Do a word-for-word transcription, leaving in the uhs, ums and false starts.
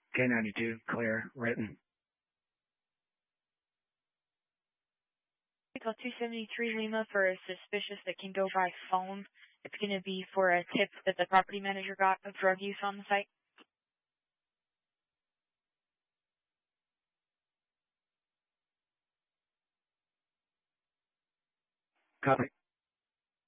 K ninety-two, clear, written. Call two seventy-three Lima for a suspicious that can go by phone. It's going to be for a tip that the property manager got of drug use on the site. Copy.